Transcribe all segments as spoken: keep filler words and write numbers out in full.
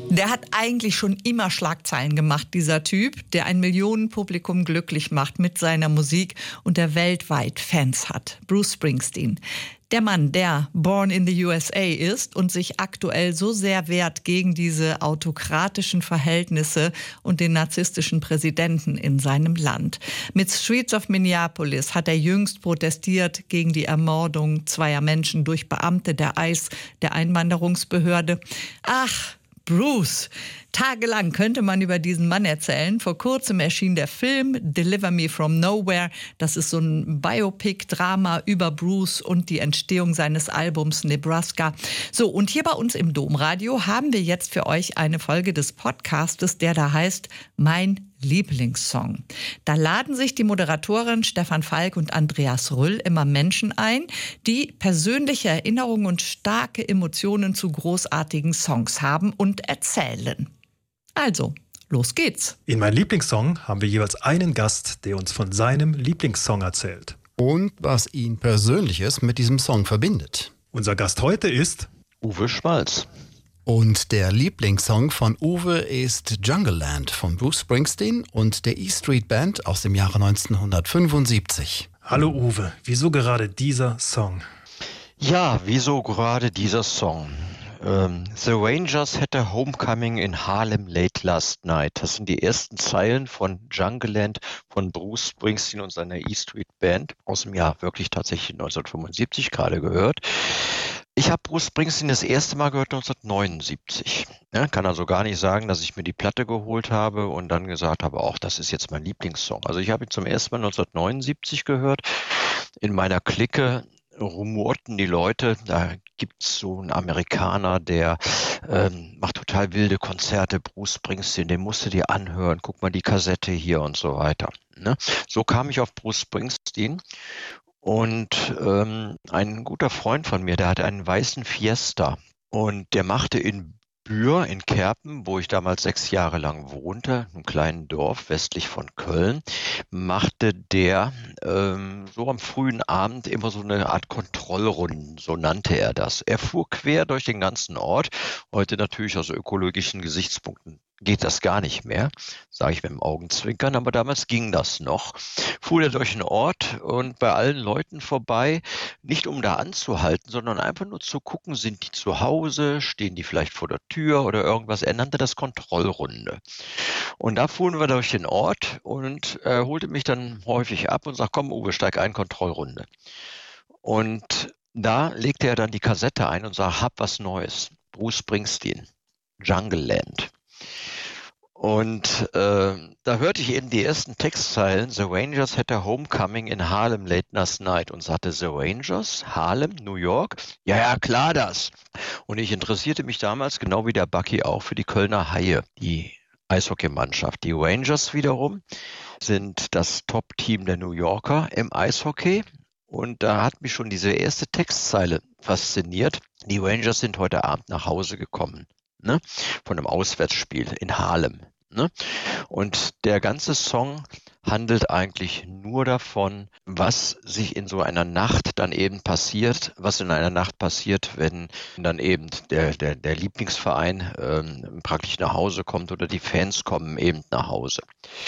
Der hat eigentlich schon immer Schlagzeilen gemacht, dieser Typ, der ein Millionenpublikum glücklich macht mit seiner Musik und der weltweit Fans hat. Bruce Springsteen. Der Mann, der born in the U S A ist und sich aktuell so sehr wehrt gegen diese autokratischen Verhältnisse und den narzisstischen Präsidenten in seinem Land. Mit Streets of Minneapolis hat er jüngst protestiert gegen die Ermordung zweier Menschen durch Beamte der ICE, der Einwanderungsbehörde. Ach, Bruce. Tagelang könnte man über diesen Mann erzählen. Vor kurzem erschien der Film Deliver Me From Nowhere. Das ist so ein Biopic-Drama über Bruce und die Entstehung seines Albums Nebraska. So, und hier bei uns im Domradio haben wir jetzt für euch eine Folge des Podcastes, der da heißt Mein Lieblingssong. Da laden sich die Moderatoren Stefan Falk und Andreas Rüll immer Menschen ein, die persönliche Erinnerungen und starke Emotionen zu großartigen Songs haben und erzählen. Also, los geht's. In Mein Lieblingssong haben wir jeweils einen Gast, der uns von seinem Lieblingssong erzählt. Und was ihn Persönliches mit diesem Song verbindet. Unser Gast heute ist Uwe Schmalz. Und der Lieblingssong von Uwe ist Jungleland von Bruce Springsteen und der E Street Band aus dem Jahre neunzehnhundertfünfundsiebzig. Hallo Uwe, wieso gerade dieser Song? Ja, wieso gerade dieser Song? Ähm, The Rangers had a homecoming in Harlem late last night. Das sind die ersten Zeilen von Jungleland von Bruce Springsteen und seiner E Street Band aus dem Jahr wirklich tatsächlich neunzehnhundertfünfundsiebzig gerade gehört. Ich habe Bruce Springsteen das erste Mal gehört neunzehnhundertneunundsiebzig. Ja, kann also gar nicht sagen, dass ich mir die Platte geholt habe und dann gesagt habe, auch das ist jetzt mein Lieblingssong. Also ich habe ihn zum ersten Mal neunzehnhundertneunundsiebzig gehört. In meiner Clique rumorten die Leute, da gibt es so einen Amerikaner, der ähm, macht total wilde Konzerte, Bruce Springsteen, den musst du dir anhören, guck mal die Kassette hier und so weiter. Ne? So kam ich auf Bruce Springsteen. Und ähm, ein guter Freund von mir, der hatte einen weißen Fiesta und der machte in Bühr in Kerpen, wo ich damals sechs Jahre lang wohnte, einem kleinen Dorf westlich von Köln, machte der ähm, so am frühen Abend immer so eine Art Kontrollrunden, so nannte er das. Er fuhr quer durch den ganzen Ort, heute natürlich aus ökologischen Gesichtspunkten geht das gar nicht mehr, sage ich mit dem Augenzwinkern, aber damals ging das noch. Fuhr er durch den Ort und bei allen Leuten vorbei, nicht um da anzuhalten, sondern einfach nur zu gucken, sind die zu Hause, stehen die vielleicht vor der Tür oder irgendwas. Er nannte das Kontrollrunde. Und da fuhren wir durch den Ort und er holte mich dann häufig ab und sagt, komm Uwe, steig ein, Kontrollrunde. Und da legte er dann die Kassette ein und sagt, hab was Neues. Bruce Springsteen, Jungleland. Und äh, da hörte ich eben die ersten Textzeilen, The Rangers had a homecoming in Harlem late last night und sagte, The Rangers, Harlem, New York? Ja, ja, klar das. Und ich interessierte mich damals, genau wie der Bucky auch, für die Kölner Haie, die Eishockeymannschaft. Die Rangers wiederum sind das Top-Team der New Yorker im Eishockey. Und da hat mich schon diese erste Textzeile fasziniert. Die Rangers sind heute Abend nach Hause gekommen. Ne, von einem Auswärtsspiel in Harlem. Ne? Und der ganze Song handelt eigentlich nur davon, was sich in so einer Nacht dann eben passiert, was in einer Nacht passiert, wenn dann eben der, der, der Lieblingsverein ähm, praktisch nach Hause kommt oder die Fans kommen eben nach Hause.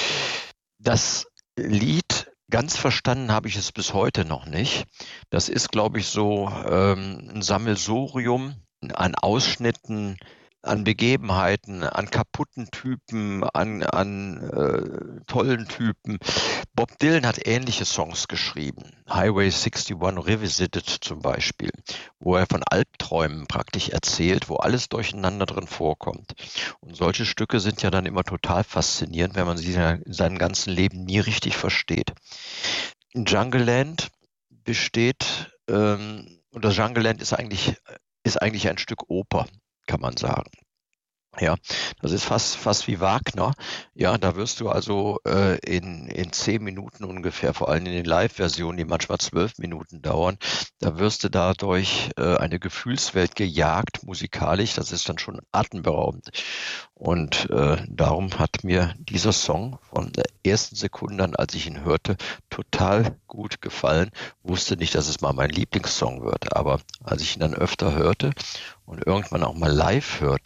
Das Lied, ganz verstanden habe ich es bis heute noch nicht. Das ist, glaube ich, so ähm, ein Sammelsurium an Ausschnitten, an Begebenheiten, an kaputten Typen, an, an äh, tollen Typen. Bob Dylan hat ähnliche Songs geschrieben. Highway einundsechzig Revisited zum Beispiel, wo er von Albträumen praktisch erzählt, wo alles durcheinander drin vorkommt. Und solche Stücke sind ja dann immer total faszinierend, wenn man sie in seinem ganzen Leben nie richtig versteht. Jungleland besteht, ähm, oder Jungleland ist eigentlich, ist eigentlich ein Stück Oper, kann man sagen. Ja, das ist fast fast wie Wagner. Ja, da wirst du also äh, in in zehn Minuten ungefähr, vor allem in den Live-Versionen, die manchmal zwölf Minuten dauern, da wirst du dadurch äh, eine Gefühlswelt gejagt, musikalisch. Das ist dann schon atemberaubend. Und äh, darum hat mir dieser Song von der ersten Sekunde an, als ich ihn hörte, total gut gefallen. Wusste nicht, dass es mal mein Lieblingssong wird, aber als ich ihn dann öfter hörte und irgendwann auch mal live hörte,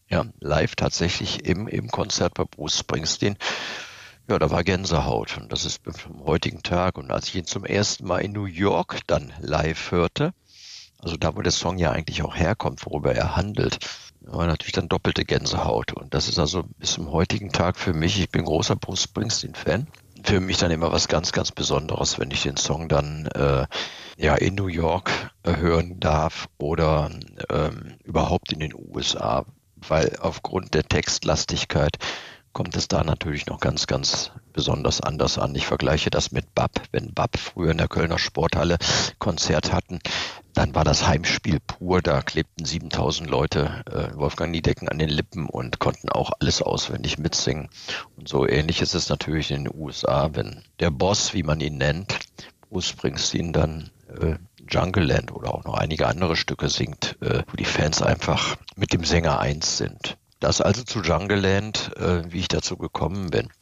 Ja, live tatsächlich im, im Konzert bei Bruce Springsteen. Ja, da war Gänsehaut und das ist vom heutigen Tag. Und als ich ihn zum ersten Mal in New York dann live hörte, also da, wo der Song ja eigentlich auch herkommt, worüber er handelt, war natürlich dann doppelte Gänsehaut. Und das ist also bis zum heutigen Tag für mich, ich bin großer Bruce Springsteen-Fan, für mich dann immer was ganz, ganz Besonderes, wenn ich den Song dann äh, ja in New York äh, hören darf oder ähm, überhaupt in den U S A, weil aufgrund der Textlastigkeit kommt es da natürlich noch ganz, ganz besonders anders an. Ich vergleiche das mit B A P. Wenn B A P früher in der Kölner Sporthalle Konzert hatten, dann war das Heimspiel pur. Da klebten siebentausend Leute äh, Wolfgang Niedecken an den Lippen und konnten auch alles auswendig mitsingen. Und so ähnlich ist es natürlich in den U S A, wenn der Boss, wie man ihn nennt, Bruce Springsteen, dann äh, Jungleland oder auch noch einige andere Stücke singt, äh, wo die Fans einfach mit dem Sänger eins sind. Das also zu Jungleland, äh, wie ich dazu gekommen bin.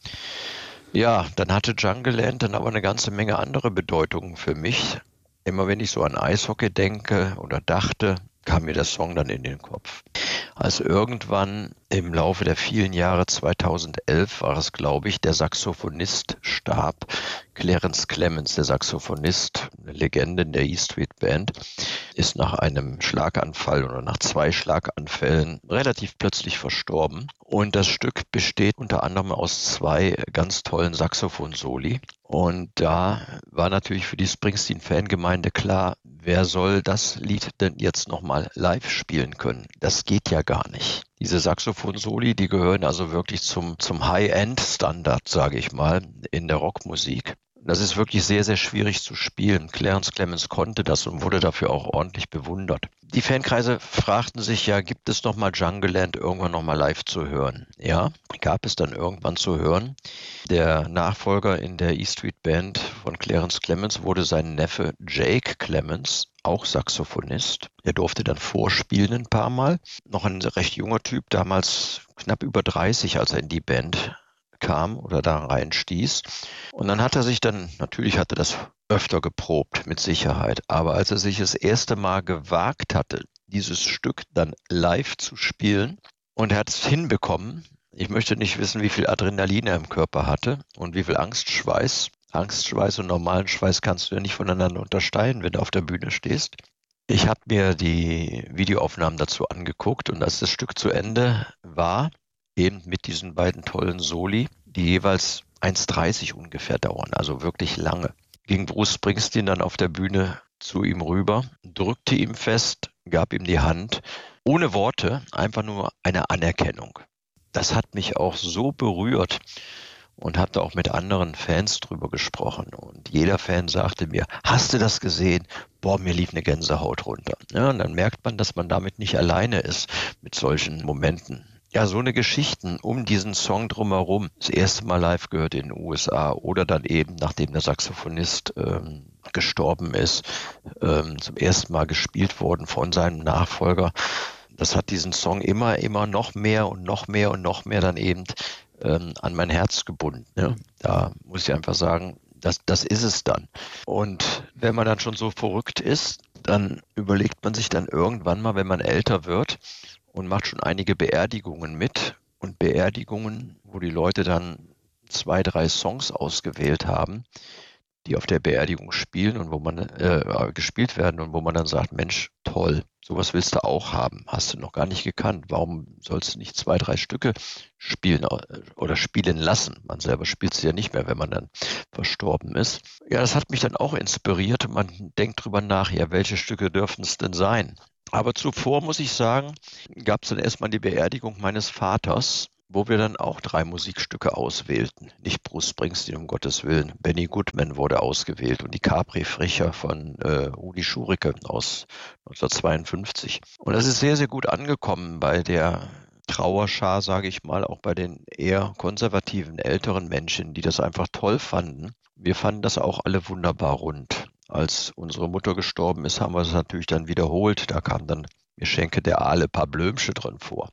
Ja, dann hatte Jungleland dann aber eine ganze Menge andere Bedeutungen für mich. Immer wenn ich so an Eishockey denke oder dachte, kam mir der Song dann in den Kopf. Als irgendwann im Laufe der vielen Jahre, zweitausendelf war es, glaube ich, der Saxophonist starb, Clarence Clemons, der Saxophonist, eine Legende in der E Street Band, ist nach einem Schlaganfall oder nach zwei Schlaganfällen relativ plötzlich verstorben. Und das Stück besteht unter anderem aus zwei ganz tollen Saxophon-Soli. Und da war natürlich für die Springsteen-Fangemeinde klar, wer soll das Lied denn jetzt nochmal live spielen können? Das geht ja gar nicht. Diese Saxophon-Soli, die gehören also wirklich zum, zum High-End-Standard, sage ich mal, in der Rockmusik. Das ist wirklich sehr, sehr schwierig zu spielen. Clarence Clemons konnte das und wurde dafür auch ordentlich bewundert. Die Fankreise fragten sich ja, gibt es nochmal Jungleland irgendwann nochmal live zu hören? Ja, gab es dann irgendwann zu hören. Der Nachfolger in der E Street Band von Clarence Clemons wurde sein Neffe Jake Clemons, auch Saxophonist. Der durfte dann vorspielen ein paar Mal. Noch ein recht junger Typ, damals knapp über dreißig, als er in die Band kam oder da reinstieß. Und dann hat er sich dann, natürlich hat er das öfter geprobt, mit Sicherheit, aber als er sich das erste Mal gewagt hatte, dieses Stück dann live zu spielen und er hat es hinbekommen, ich möchte nicht wissen, wie viel Adrenalin er im Körper hatte und wie viel Angstschweiß. Angstschweiß und normalen Schweiß kannst du ja nicht voneinander unterscheiden, wenn du auf der Bühne stehst. Ich habe mir die Videoaufnahmen dazu angeguckt und als das Stück zu Ende war, eben mit diesen beiden tollen Soli, die jeweils eins dreißig ungefähr dauern, also wirklich lange, ging Bruce Springsteen dann auf der Bühne zu ihm rüber, drückte ihm fest, gab ihm die Hand, ohne Worte, einfach nur eine Anerkennung. Das hat mich auch so berührt und habe da auch mit anderen Fans drüber gesprochen. Und jeder Fan sagte mir, hast du das gesehen? Boah, mir lief eine Gänsehaut runter. Ja, und dann merkt man, dass man damit nicht alleine ist mit solchen Momenten. Ja, so eine Geschichten um diesen Song drumherum. Das erste Mal live gehört in den U S A oder dann eben, nachdem der Saxophonist ähm, gestorben ist, ähm, zum ersten Mal gespielt worden von seinem Nachfolger. Das hat diesen Song immer, immer noch mehr und noch mehr und noch mehr dann eben ähm, an mein Herz gebunden. Ja. Da muss ich einfach sagen, das, das ist es dann. Und wenn man dann schon so verrückt ist, dann überlegt man sich dann irgendwann mal, wenn man älter wird, und macht schon einige Beerdigungen mit und Beerdigungen, wo die Leute dann zwei, drei Songs ausgewählt haben, die auf der Beerdigung spielen und wo man äh, gespielt werden und wo man dann sagt, Mensch, toll, sowas willst du auch haben, hast du noch gar nicht gekannt. Warum sollst du nicht zwei, drei Stücke spielen oder spielen lassen? Man selber spielt sie ja nicht mehr, wenn man dann verstorben ist. Ja, das hat mich dann auch inspiriert und man denkt drüber nach, ja, welche Stücke dürften es denn sein? Aber zuvor, muss ich sagen, gab es dann erstmal die Beerdigung meines Vaters, wo wir dann auch drei Musikstücke auswählten. Nicht Bruce Springsteen, um Gottes Willen. Benny Goodman wurde ausgewählt und die Capri-Frischer von äh, Rudi Schurike aus neunzehnhundertzweiundfünfzig. Und das ist sehr, sehr gut angekommen bei der Trauerschar, sage ich mal, auch bei den eher konservativen, älteren Menschen, die das einfach toll fanden. Wir fanden das auch alle wunderbar rund. Als unsere Mutter gestorben ist, haben wir es natürlich dann wiederholt. Da kam dann Mir schenke der Aale paar Blömsche drin vor.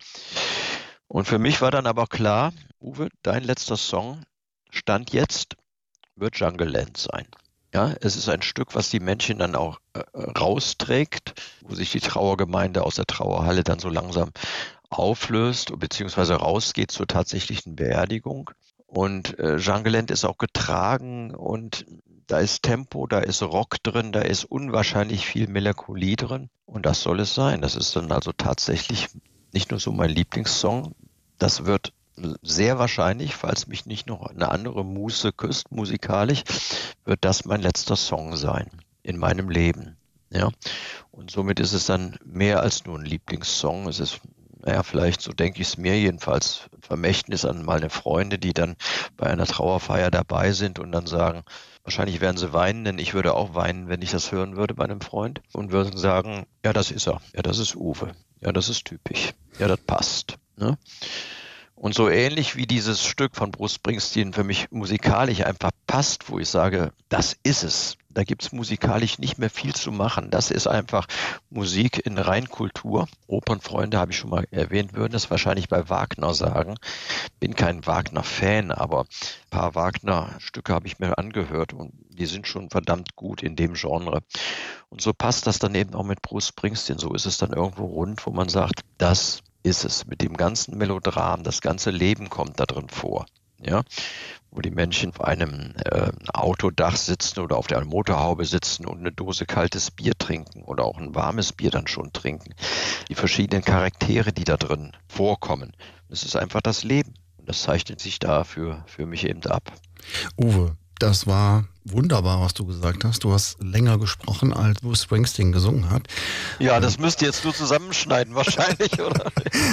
Und für mich war dann aber klar, Uwe, dein letzter Song, Stand jetzt, wird Jungleland sein. Ja, es ist ein Stück, was die Menschen dann auch äh, rausträgt, wo sich die Trauergemeinde aus der Trauerhalle dann so langsam auflöst bzw. rausgeht zur tatsächlichen Beerdigung. Und äh, Jungleland ist auch getragen und da ist Tempo, da ist Rock drin, da ist unwahrscheinlich viel Melancholie drin. Und das soll es sein. Das ist dann also tatsächlich nicht nur so mein Lieblingssong. Das wird sehr wahrscheinlich, falls mich nicht noch eine andere Muse küsst, musikalisch, wird das mein letzter Song sein in meinem Leben. Ja. Und somit ist es dann mehr als nur ein Lieblingssong. Es ist, naja, vielleicht, so denke ich es mir jedenfalls, Vermächtnis an meine Freunde, die dann bei einer Trauerfeier dabei sind und dann sagen, wahrscheinlich werden sie weinen, denn ich würde auch weinen, wenn ich das hören würde bei einem Freund und würden sagen, ja, das ist er, ja, das ist Uwe, ja, das ist typisch, ja, das passt. Ne? Und so ähnlich wie dieses Stück von Bruce Springsteen für mich musikalisch einfach passt, wo ich sage, das ist es. Da gibt es musikalisch nicht mehr viel zu machen. Das ist einfach Musik in Reinkultur. Opernfreunde, habe ich schon mal erwähnt, würden das wahrscheinlich bei Wagner sagen. Bin kein Wagner-Fan, aber ein paar Wagner-Stücke habe ich mir angehört und die sind schon verdammt gut in dem Genre. Und so passt das dann eben auch mit Bruce Springsteen. So ist es dann irgendwo rund, wo man sagt, das ist es. Mit dem ganzen Melodram, das ganze Leben kommt da drin vor. Ja, wo die Menschen auf einem äh, Autodach sitzen oder auf der Motorhaube sitzen und eine Dose kaltes Bier trinken oder auch ein warmes Bier dann schon trinken. Die verschiedenen Charaktere, die da drin vorkommen. Das ist einfach das Leben. Und das zeichnet sich da für, für mich eben ab. Uwe, das war wunderbar, was du gesagt hast. Du hast länger gesprochen, als Bruce Springsteen gesungen hat. Ja, das müsst ihr jetzt nur zusammenschneiden wahrscheinlich, oder?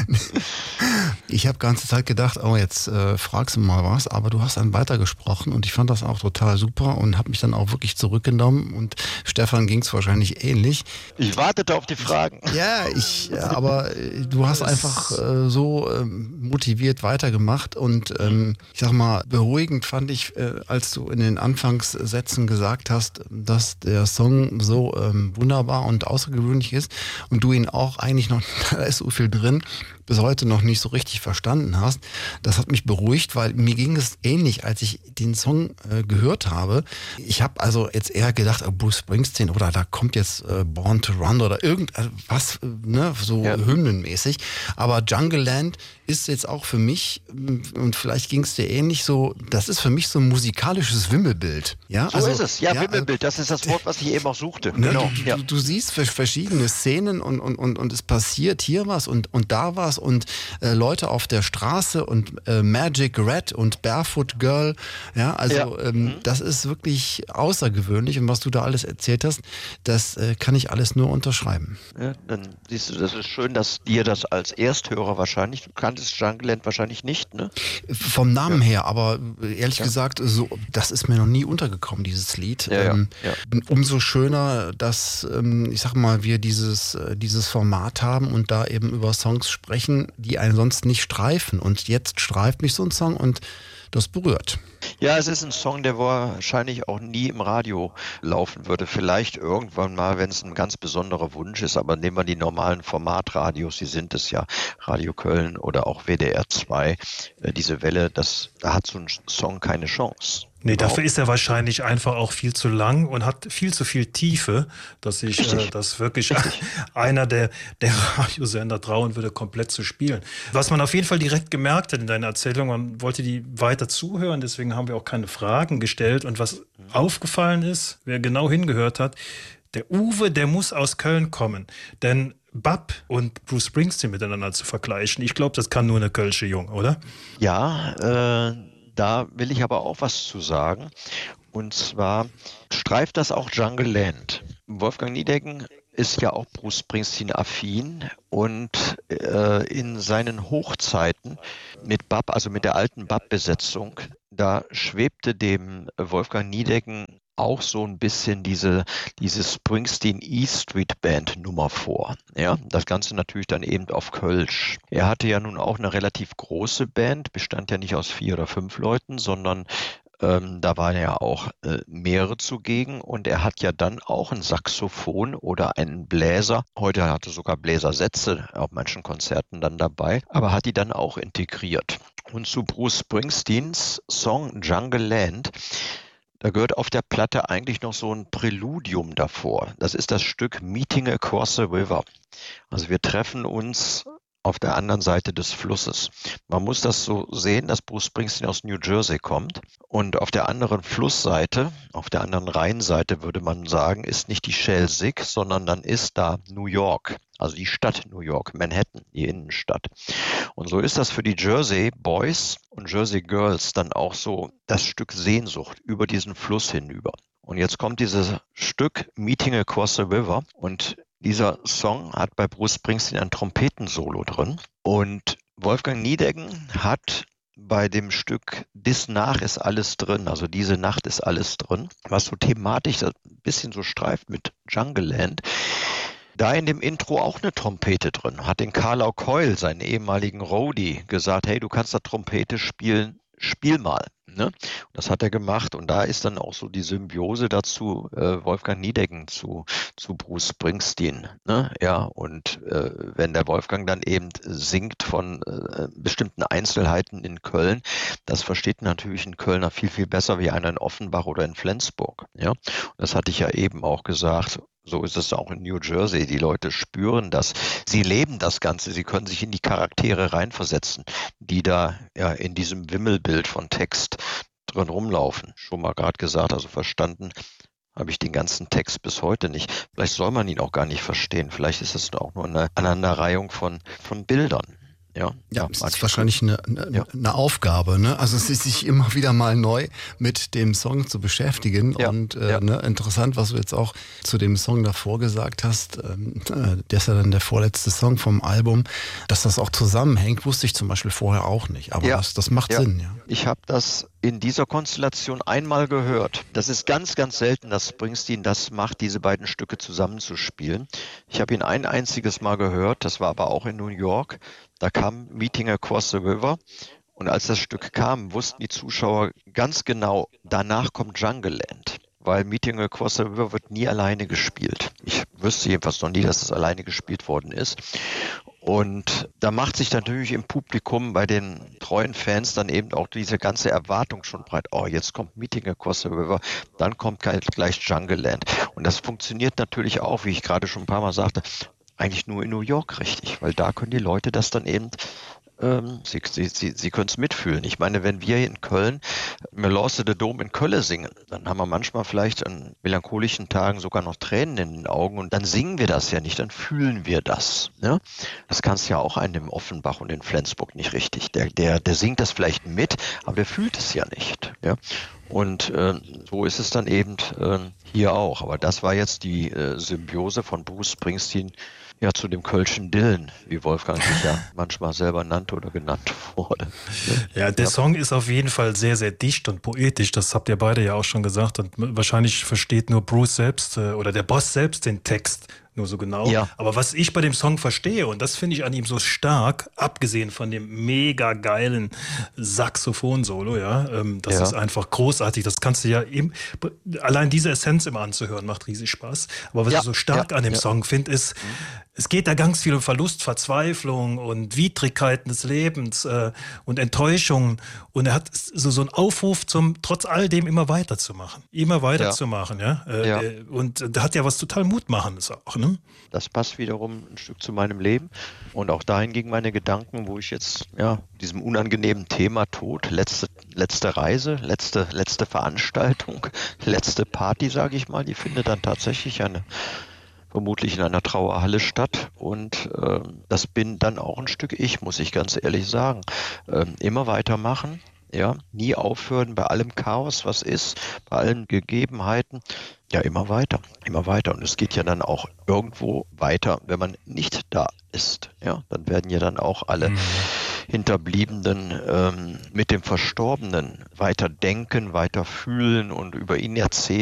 Ich habe ganze Zeit gedacht, oh, jetzt äh, fragst du mal was, aber du hast dann weitergesprochen und ich fand das auch total super und habe mich dann auch wirklich zurückgenommen und Stefan ging es wahrscheinlich ähnlich. Ich wartete auf die Fragen. Ja, ich, aber äh, du hast einfach äh, so äh, motiviert weitergemacht und ähm, ich sag mal, beruhigend fand ich, äh, als du in den Anfangssätzen gesagt hast, dass der Song so ähm, wunderbar und außergewöhnlich ist und du ihn auch eigentlich noch, da ist so viel drin, bis heute noch nicht so richtig verstanden hast. Das hat mich beruhigt, weil mir ging es ähnlich, als ich den Song äh, gehört habe. Ich habe also jetzt eher gedacht, oh, Bruce Springsteen oder da kommt jetzt äh, Born to Run oder irgendwas, äh, ne, so ja. hymnenmäßig. Aber Jungleland ist jetzt auch für mich, und vielleicht ging es dir ähnlich so, das ist für mich so ein musikalisches Wimmelbild. Ja? So also, ist es, ja, ja, Wimmelbild, das ist das Wort, was ich eben auch suchte. Ne, genau. du, ja. du, du siehst verschiedene Szenen und, und, und, und es passiert hier was und, und da was und äh, Leute auf der Straße und äh, Magic Red und Barefoot Girl, ja, also ja. Ähm, mhm. das ist wirklich außergewöhnlich und was du da alles erzählt hast, das äh, kann ich alles nur unterschreiben. Ja, dann siehst du, das ist schön, dass dir das als Ersthörer wahrscheinlich, du kanntest Jungleland wahrscheinlich nicht, ne? Vom Namen ja. her, aber ehrlich ja. gesagt, so, das ist mir noch nie untergekommen, dieses Lied. Ja, ähm, ja. Ja. Umso schöner, dass, ähm, ich sag mal, wir dieses, äh, dieses Format haben und da eben über Songs sprechen, die einen sonst nicht streifen. Und jetzt streift mich so ein Song und das berührt. Ja, es ist ein Song, der wahrscheinlich auch nie im Radio laufen würde. Vielleicht irgendwann mal, wenn es ein ganz besonderer Wunsch ist. Aber nehmen wir die normalen Formatradios, die sind es ja, Radio Köln oder auch W D R zwei. Äh, diese Welle, das, da hat so ein Song keine Chance. Nee, dafür ist er wahrscheinlich einfach auch viel zu lang und hat viel zu viel Tiefe, dass ich äh, das wirklich Richtig. einer der, der Radiosender trauen würde, komplett zu spielen. Was man auf jeden Fall direkt gemerkt hat in deiner Erzählung, man wollte die weiter zuhören, deswegen haben wir auch keine Fragen gestellt. Und was mhm. aufgefallen ist, wer genau hingehört hat, der Uwe, der muss aus Köln kommen. Denn Bab und Bruce Springsteen miteinander zu vergleichen, ich glaube, das kann nur eine Kölsche Jung, oder? Ja, äh... Da will ich aber auch was zu sagen. Und zwar streift das auch Jungleland. Wolfgang Niedecken ist ja auch Bruce Springsteen-affin und äh, in seinen Hochzeiten mit Bab, also mit der alten Bab-Besetzung, da schwebte dem Wolfgang Niedecken auch so ein bisschen diese, diese Springsteen E-Street Band Nummer vor. Ja, das Ganze natürlich dann eben auf Kölsch. Er hatte ja nun auch eine relativ große Band, bestand ja nicht aus vier oder fünf Leuten, sondern ähm, da waren ja auch äh, mehrere zugegen und er hat ja dann auch ein Saxophon oder einen Bläser. Heute hatte er sogar Bläsersätze auf manchen Konzerten dann dabei, aber hat die dann auch integriert. Und zu Bruce Springsteens Song Jungleland, da gehört auf der Platte eigentlich noch so ein Präludium davor. Das ist das Stück Meeting Across the River. Also wir treffen uns auf der anderen Seite des Flusses. Man muss das so sehen, dass Bruce Springsteen aus New Jersey kommt und auf der anderen Flussseite, auf der anderen Rheinseite würde man sagen, ist nicht die Schelsig, sondern dann ist da New York, also die Stadt New York, Manhattan, die Innenstadt. Und so ist das für die Jersey Boys und Jersey Girls dann auch so das Stück Sehnsucht über diesen Fluss hinüber. Und jetzt kommt dieses Stück Meeting Across the River und dieser Song hat bei Bruce Springsteen ein Trompetensolo drin und Wolfgang Niedecken hat bei dem Stück Dis nach ist alles drin, also diese Nacht ist alles drin, was so thematisch ein bisschen so streift mit Jungleland. Da in dem Intro auch eine Trompete drin, hat den Carl Coyle, seinen ehemaligen Roadie, gesagt, hey, du kannst da Trompete spielen, spiel mal. Ne? Das hat er gemacht und da ist dann auch so die Symbiose dazu, äh, Wolfgang Niedecken zu, zu Bruce Springsteen. Ne? Ja, und äh, wenn der Wolfgang dann eben singt von äh, bestimmten Einzelheiten in Köln, das versteht natürlich ein Kölner viel, viel besser wie einer in Offenbach oder in Flensburg. Ja? Und das hatte ich ja eben auch gesagt. So ist es auch in New Jersey. Die Leute spüren das. Sie leben das Ganze. Sie können sich in die Charaktere reinversetzen, die da ja in diesem Wimmelbild von Text drin rumlaufen. Schon mal gerade gesagt, also verstanden habe ich den ganzen Text bis heute nicht. Vielleicht soll man ihn auch gar nicht verstehen. Vielleicht ist es auch nur eine Aneinanderreihung von, von Bildern. Ja, ja, es ist wahrscheinlich eine, eine, ja. eine Aufgabe, ne? Also es ist sich immer wieder mal neu mit dem Song zu beschäftigen ja. und äh, ja. ne, interessant, was du jetzt auch zu dem Song davor gesagt hast, ähm, der ist ja dann der vorletzte Song vom Album, dass das auch zusammenhängt, wusste ich zum Beispiel vorher auch nicht, aber ja. das, das macht ja. Sinn. Ja. Ich habe das in dieser Konstellation einmal gehört. Das ist ganz, ganz selten, dass Springsteen das macht, diese beiden Stücke zusammenzuspielen. Ich habe ihn ein einziges Mal gehört, das war aber auch in New York. Da kam Meeting Across the River und als das Stück kam, wussten die Zuschauer ganz genau, danach kommt Jungleland, weil Meeting Across the River wird nie alleine gespielt. Ich wüsste jedenfalls noch nie, dass es alleine gespielt worden ist. Und da macht sich natürlich im Publikum bei den treuen Fans dann eben auch diese ganze Erwartung schon breit. Oh, jetzt kommt Meeting Across the River, dann kommt gleich Jungleland. Und das funktioniert natürlich auch, wie ich gerade schon ein paar Mal sagte, eigentlich nur in New York richtig, weil da können die Leute das dann eben, ähm, sie, sie, sie, sie können es mitfühlen. Ich meine, wenn wir in Köln Melance de Dom in Köln singen, dann haben wir manchmal vielleicht an melancholischen Tagen sogar noch Tränen in den Augen und dann singen wir das ja nicht, dann fühlen wir das. Ne? Das kannst ja auch einem in Offenbach und in Flensburg nicht richtig. Der, der, der singt das vielleicht mit, aber der fühlt es ja nicht. Ja? Und äh, so ist es dann eben äh, hier auch. Aber das war jetzt die äh, Symbiose von Bruce Springsteen ja zu dem Kölschen Dylan, wie Wolfgang sich ja manchmal selber nannte oder genannt wurde. Ja, der ja. Song ist auf jeden Fall sehr, sehr dicht und poetisch. Das habt ihr beide ja auch schon gesagt. Und wahrscheinlich versteht nur Bruce selbst äh, oder der Boss selbst den Text nur so genau. Ja. Aber was ich bei dem Song verstehe, und das finde ich an ihm so stark, abgesehen von dem mega geilen Saxophon-Solo, ja, ähm, das ja. ist einfach großartig. Das kannst du ja eben, allein diese Essenz immer anzuhören, macht riesig Spaß. Aber was ja. ich so stark ja. an dem ja. Song finde, ist, mhm. es geht da ganz viel um Verlust, Verzweiflung und Widrigkeiten des Lebens äh, und Enttäuschung. Und er hat so, so einen Aufruf zum, trotz all dem immer weiterzumachen. Immer weiterzumachen, ja. ja? Äh, ja. Und da hat ja was total Mutmachendes auch, ne? Das passt wiederum ein Stück zu meinem Leben. Und auch dahin gingen meine Gedanken, wo ich jetzt, ja, diesem unangenehmen Thema Tod, letzte, letzte Reise, letzte, letzte Veranstaltung, letzte Party, sage ich mal, die findet dann tatsächlich eine vermutlich in einer Trauerhalle statt und äh, das bin dann auch ein Stück ich, muss ich ganz ehrlich sagen. Äh, immer weitermachen, ja, nie aufhören bei allem Chaos, was ist, bei allen Gegebenheiten, ja, immer weiter, immer weiter und es geht ja dann auch irgendwo weiter, wenn man nicht da ist, ja, dann werden ja dann auch alle mhm. Hinterbliebenen ähm, mit dem Verstorbenen weiter denken, weiter fühlen und über ihn erzählen.